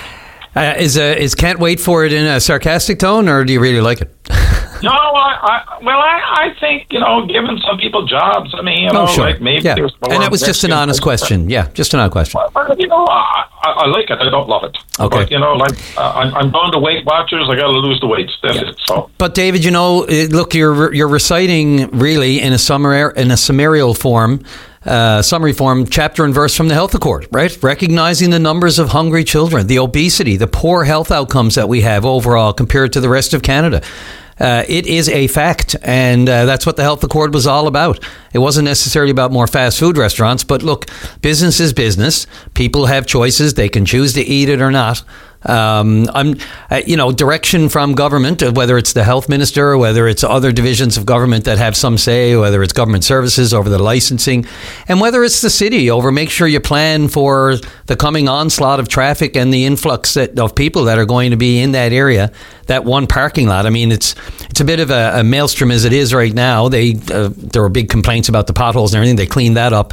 Uh, is uh, is can't wait for it in a sarcastic tone, or do you really like it? No, I, I well, I, I think, you know, giving some people jobs. I mean, you know, oh, sure. like maybe yeah. there's more. And that was just an honest question. Yeah, just an honest question. Well, you know, I, I like it. I don't love it. Okay. But, you know, like uh, I'm, I'm going to Weight Watchers. I got to lose the weights. That's yeah. it. So. But David, you know, look, you're you're reciting really in a summary in a summarial form. Uh, summary form, chapter and verse from the Health Accord, right? Recognizing the numbers of hungry children, the obesity, the poor health outcomes that we have overall compared to the rest of Canada. Uh, it is a fact, and uh, that's what the Health Accord was all about. It wasn't necessarily about more fast food restaurants, but look, business is business. People have choices. They can choose to eat it or not. Um, I'm, uh, you know, direction from government, whether it's the health minister, or whether it's other divisions of government that have some say, whether it's government services over the licensing, and whether it's the city over make sure you plan for the coming onslaught of traffic and the influx that, of people that are going to be in that area, that one parking lot. I mean, it's it's a bit of a, a maelstrom as it is right now. They uh, there were big complaints about the potholes and everything. They cleaned that up.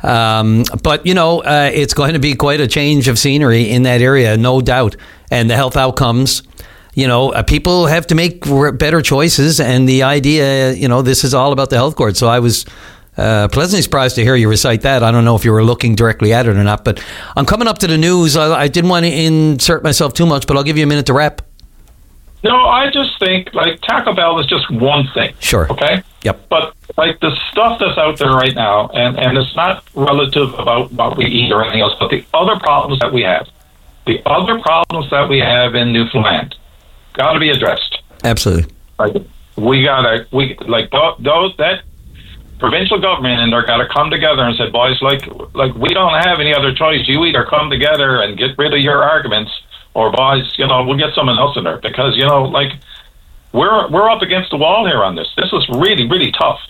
Um, but, you know, uh, it's going to be quite a change of scenery in that area, no doubt. And the health outcomes, you know, uh, people have to make r- better choices. And the idea, you know, this is all about the health court. So I was uh, pleasantly surprised to hear you recite that. I don't know if you were looking directly at it or not. But I'm coming up to the news. I, I didn't want to insert myself too much, but I'll give you a minute to wrap. No, I just think, like, Taco Bell is just one thing. Sure. Okay? Yep. But, like, the stuff that's out there right now, and, and it's not relative about what we eat or anything else, but the other problems that we have, the other problems that we have in Newfoundland, got to be addressed. Absolutely. Like, we got to, we like, those, that provincial government, and they're got to come together and say, boys, like, like, we don't have any other choice. You either come together and get rid of your arguments, or boys, you know, we'll get someone else in there, because, you know, like, we're we're up against the wall here on this. This is really, really tough.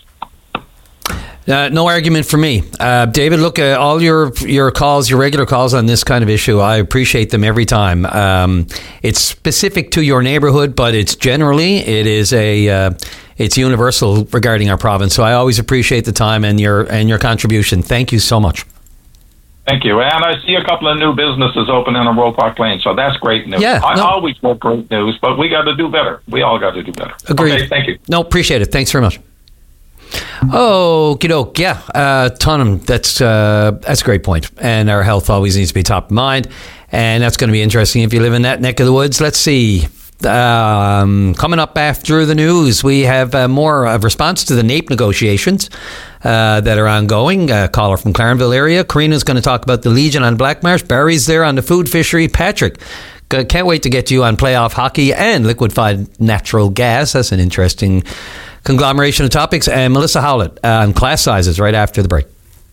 Uh, no argument for me. Uh, David, look, uh, all your your calls, your regular calls on this kind of issue, I appreciate them every time. Um, it's specific to your neighborhood, but it's generally, it is a, uh, it's universal regarding our province. So I always appreciate the time and your and your contribution. Thank you so much. Thank you. And I see a couple of new businesses opening on Roe Park Lane, so that's great news. Yeah, I no. always want great news, but we got to do better. We all got to do better. Agreed. Okay, thank you. No, appreciate it. Thanks very much. Okie doke. Yeah, uh, Tonham, that's, uh, that's a great point. And our health always needs to be top of mind. And that's going to be interesting if you live in that neck of the woods. Let's see. Um, coming up after the news, we have uh, more of response to the NAPE negotiations uh, that are ongoing. A caller from Clarenville area. Karina's going to talk about the Legion on Blackmarsh. Barry's there on the food fishery. Patrick, can't wait to get you on playoff hockey and liquefied natural gas. That's an interesting conglomeration of topics. And Melissa Howlett on class sizes right after the break.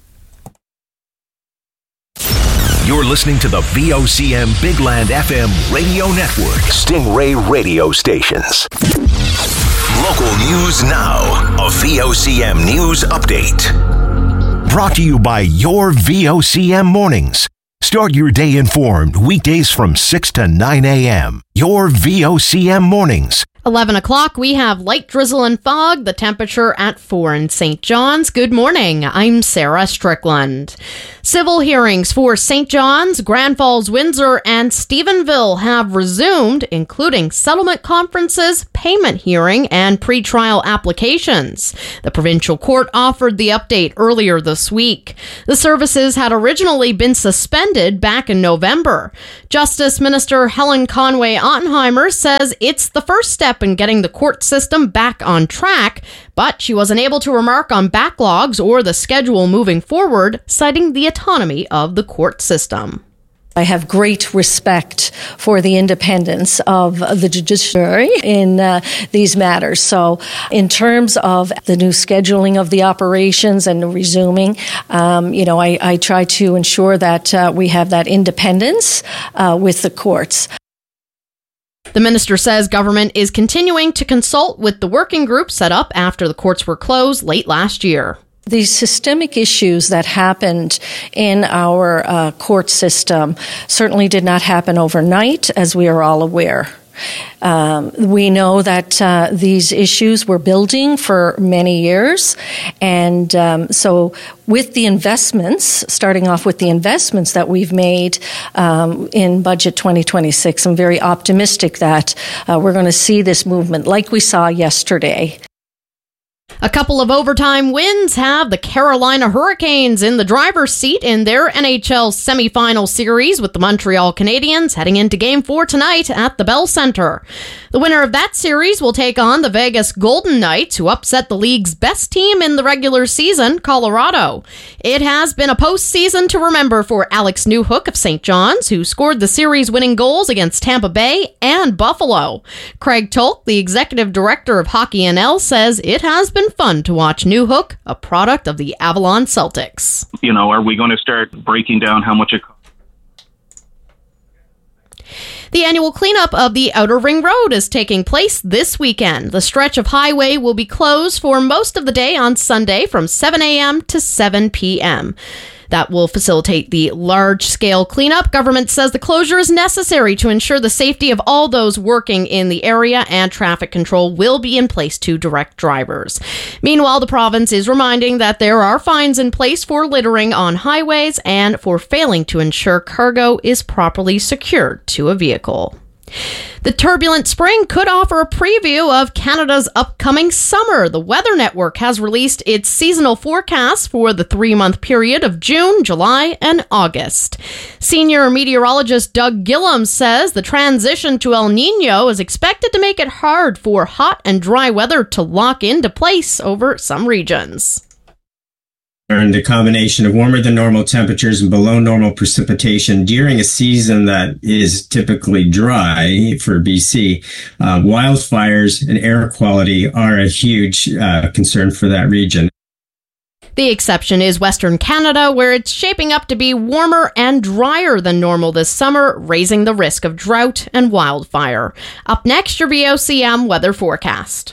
You're listening to the V O C M Big Land F M radio network. Stingray radio stations. Local news now. A V O C M News Update. Brought to you by your V O C M Mornings. Start your day informed weekdays from six to nine a.m. Your V O C M Mornings. eleven o'clock, we have light drizzle and fog, the temperature at four in Saint John's. Good morning, I'm Sarah Strickland. Civil hearings for Saint John's, Grand Falls, Windsor, and Stephenville have resumed, including settlement conferences, payment hearing, and pretrial applications. The provincial court offered the update earlier this week. The services had originally been suspended back in November. Justice Minister Helen Conway Ottenheimer says it's the first step in getting the court system back on track, but she wasn't able to remark on backlogs or the schedule moving forward, citing the autonomy of the court system. I have great respect for the independence of the judiciary in uh, these matters. So in terms of the new scheduling of the operations and resuming, um, you know, I, I try to ensure that uh, we have that independence uh, with the courts. The minister says government is continuing to consult with the working group set up after the courts were closed late last year. These systemic issues that happened in our uh, court system certainly did not happen overnight, as we are all aware. Um, we know that uh, these issues were building for many years, and um, so with the investments, starting off with the investments that we've made um, in Budget twenty twenty-six, I'm very optimistic that uh, we're going to see this movement like we saw yesterday. A couple of overtime wins have the Carolina Hurricanes in the driver's seat in their N H L semifinal series with the Montreal Canadiens heading into Game four tonight at the Bell Center. The winner of that series will take on the Vegas Golden Knights, who upset the league's best team in the regular season, Colorado. It has been a postseason to remember for Alex Newhook of Saint John's, who scored the series-winning goals against Tampa Bay and Buffalo. Craig Tolk, the executive director of Hockey N L, says it has been fun to watch Newhook, a product of the Avalon Celtics. You know, are we going to start breaking down how much it costs? The annual cleanup of the Outer Ring Road is taking place this weekend. The stretch of highway will be closed for most of the day on Sunday from seven a.m. to seven p.m. That will facilitate the large-scale cleanup. Government says the closure is necessary to ensure the safety of all those working in the area, and traffic control will be in place to direct drivers. Meanwhile, the province is reminding that there are fines in place for littering on highways and for failing to ensure cargo is properly secured to a vehicle. The turbulent spring could offer a preview of Canada's upcoming summer. The Weather Network has released its seasonal forecast for the three-month period of June, July, and August. Senior meteorologist Doug Gillum says the transition to El Nino is expected to make it hard for hot and dry weather to lock into place over some regions. And the combination of warmer than normal temperatures and below normal precipitation during a season that is typically dry for B C, uh, wildfires and air quality are a huge uh, concern for that region. The exception is Western Canada, where it's shaping up to be warmer and drier than normal this summer, raising the risk of drought and wildfire. Up next, your V O C M weather forecast.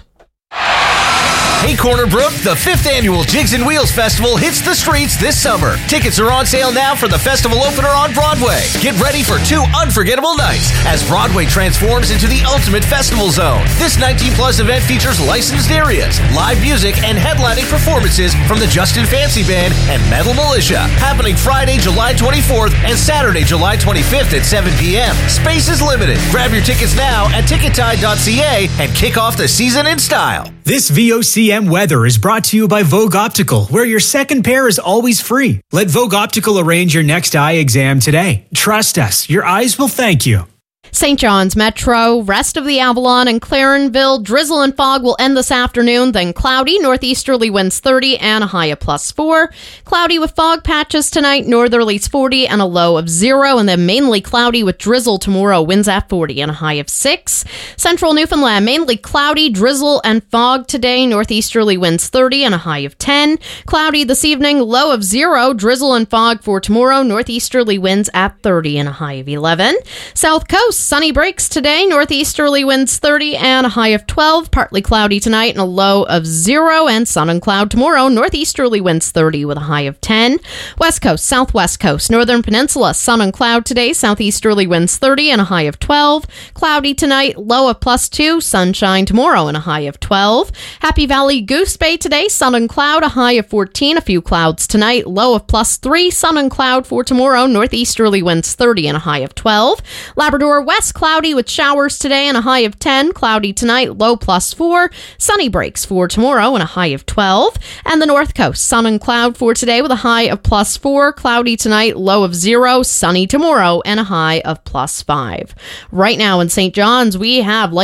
Hey Corner Brook, the fifth annual Jigs and Wheels Festival hits the streets this summer. Tickets are on sale now for the festival opener on Broadway. Get ready for two unforgettable nights as Broadway transforms into the ultimate festival zone. This nineteen plus event features licensed areas, live music, and headlining performances from the Justin Fancy Band and Metal Militia. Happening Friday, July twenty-fourth and Saturday, July twenty-fifth at seven p.m. Space is limited. Grab your tickets now at ticket tide dot c a and kick off the season in style. This V O C M weather is brought to you by Vogue Optical, where your second pair is always free. Let Vogue Optical arrange your next eye exam today. Trust us, your eyes will thank you. Saint John's Metro, rest of the Avalon and Clarenville, drizzle and fog will end this afternoon, then cloudy, northeasterly winds thirty and a high of plus four. Cloudy with fog patches tonight, northerlies forty and a low of zero, and then mainly cloudy with drizzle tomorrow, winds at forty and a high of six. Central Newfoundland, mainly cloudy, drizzle and fog today, northeasterly winds thirty and a high of ten. Cloudy this evening, low of zero, drizzle and fog for tomorrow, northeasterly winds at thirty and a high of eleven. South Coast, sunny breaks today. Northeasterly winds thirty and a high of twelve. Partly cloudy tonight and a low of zero. And sun and cloud tomorrow. Northeasterly winds thirty with a high of ten. West coast, southwest coast, northern peninsula, sun and cloud today. Southeasterly winds thirty and a high of twelve. Cloudy tonight, low of plus two. Sunshine tomorrow and a high of twelve. Happy Valley, Goose Bay today. Sun and cloud, a high of fourteen. A few clouds tonight, low of plus three. Sun and cloud for tomorrow. Northeasterly winds thirty and a high of twelve. Labrador West, cloudy with showers today and a high of ten. Cloudy tonight, low plus four. Sunny breaks for tomorrow and a high of twelve. And the North Coast, sun and cloud for today with a high of plus four. Cloudy tonight, low of zero. Sunny tomorrow and a high of plus five. Right now in Saint John's, we have light